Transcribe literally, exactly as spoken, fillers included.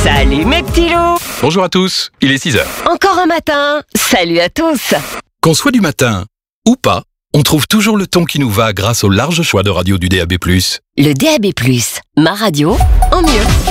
Salut mes petits loups. Bonjour à tous, il est six heures. Encore un matin. Salut à tous. Qu'on soit du matin ou pas, on trouve toujours le ton qui nous va grâce au large choix de radio du D A B plus. Le D A B plus, ma radio en mieux.